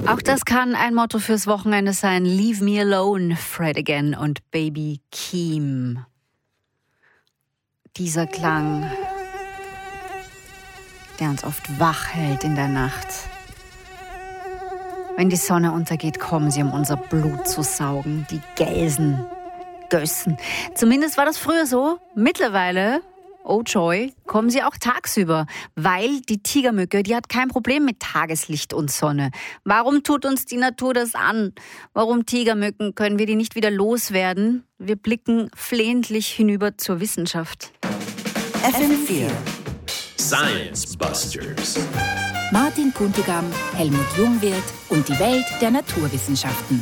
Auch das kann ein Motto fürs Wochenende sein. Leave me alone, Fred again und Baby Keem. Dieser Klang, der uns oft wach hält in der Nacht. Wenn die Sonne untergeht, kommen sie, um unser Blut zu saugen. Die Gelsen, Gössen. Zumindest war das früher so. Mittlerweile, oh joy, kommen sie auch tagsüber. Weil die Tigermücke, die hat kein Problem mit Tageslicht und Sonne. Warum tut uns die Natur das an? Warum Tigermücken? Können wir die nicht wieder loswerden? Wir blicken flehentlich hinüber zur Wissenschaft. FM4 Science Busters. Martin Puntigam, Helmut Jungwirth und die Welt der Naturwissenschaften.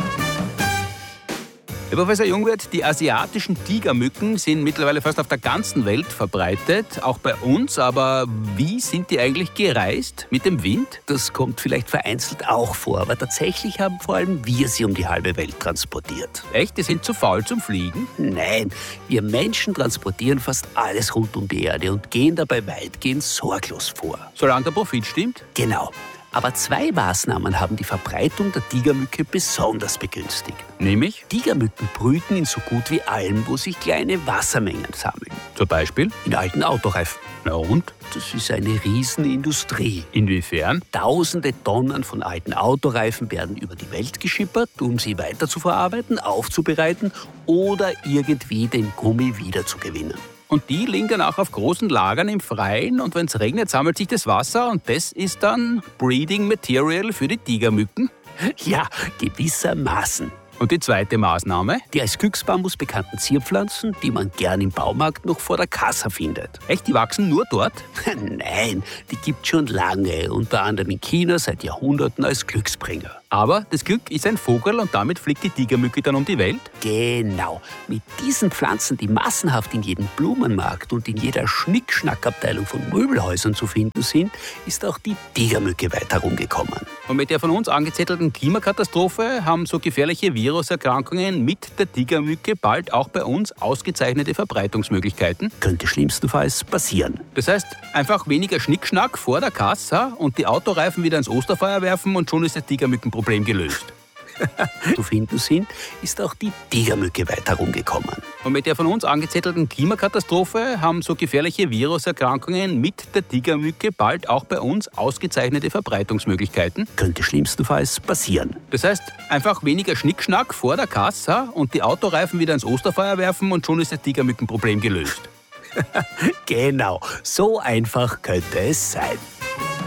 Herr Professor Jungwirth, die asiatischen Tigermücken sind mittlerweile fast auf der ganzen Welt verbreitet, auch bei uns. Aber wie sind die eigentlich gereist? Mit dem Wind? Das kommt vielleicht vereinzelt auch vor, aber tatsächlich haben vor allem wir sie um die halbe Welt transportiert. Echt? Die sind zu faul zum Fliegen? Nein, wir Menschen transportieren fast alles rund um die Erde und gehen dabei weitgehend sorglos vor. Solange der Profit stimmt? Genau. Aber 2 Maßnahmen haben die Verbreitung der Tigermücke besonders begünstigt. Nämlich? Tigermücken brüten in so gut wie allem, wo sich kleine Wassermengen sammeln. Zum Beispiel? In alten Autoreifen. Na und? Das ist eine Riesenindustrie. Inwiefern? Tausende Tonnen von alten Autoreifen werden über die Welt geschippert, um sie weiterzuverarbeiten, aufzubereiten oder irgendwie den Gummi wiederzugewinnen. Und die liegen dann auch auf großen Lagern im Freien und wenn es regnet, sammelt sich das Wasser und das ist dann Breeding Material für die Tigermücken? Ja, gewissermaßen. Und die zweite Maßnahme? Die als Glücksbambus bekannten Zierpflanzen, die man gern im Baumarkt noch vor der Kasse findet. Echt, die wachsen nur dort? Nein, die gibt's schon lange, unter anderem in China seit Jahrhunderten als Glücksbringer. Aber das Glück ist ein Vogel und damit fliegt die Tigermücke dann um die Welt? Genau. Mit diesen Pflanzen, die massenhaft in jedem Blumenmarkt und in jeder Schnickschnackabteilung von Möbelhäusern zu finden sind, ist auch die Tigermücke weit herumgekommen. Und mit der von uns angezettelten Klimakatastrophe haben so gefährliche Viruserkrankungen mit der Tigermücke bald auch bei uns ausgezeichnete Verbreitungsmöglichkeiten? Könnte schlimmstenfalls passieren. Das heißt, einfach weniger Schnickschnack vor der Kasse und die Autoreifen wieder ins Osterfeuer werfen und schon ist das Tigermückenproblem gelöst. Zu finden sind, ist auch die Tigermücke weit herumgekommen. Und mit der von uns angezettelten Klimakatastrophe haben so gefährliche Viruserkrankungen mit der Tigermücke bald auch bei uns ausgezeichnete Verbreitungsmöglichkeiten? Könnte schlimmstenfalls passieren. Das heißt, einfach weniger Schnickschnack vor der Kasse und die Autoreifen wieder ins Osterfeuer werfen und schon ist das Tigermückenproblem gelöst. Genau, so einfach könnte es sein.